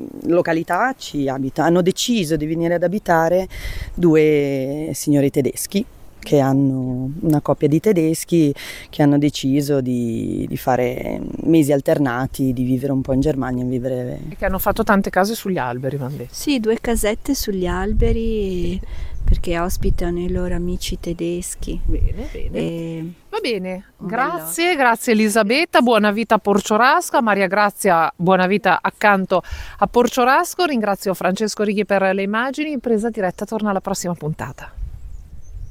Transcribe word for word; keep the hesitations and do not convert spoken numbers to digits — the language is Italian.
località ci abita, hanno deciso di venire ad abitare due signori tedeschi che hanno una coppia di tedeschi che hanno deciso di, di fare mesi alternati, di vivere un po' in Germania e vivere... E che hanno fatto tante case sugli alberi, mi hanno detto. Sì, due casette sugli alberi perché ospitano i loro amici tedeschi. Bene, bene. E... Va bene, Un grazie, bello. grazie Elisabetta, buona vita a Porciorasco, a Maria Grazia buona vita accanto a Porciorasco, ringrazio Francesco Righi per le immagini, Presa Diretta torna alla prossima puntata.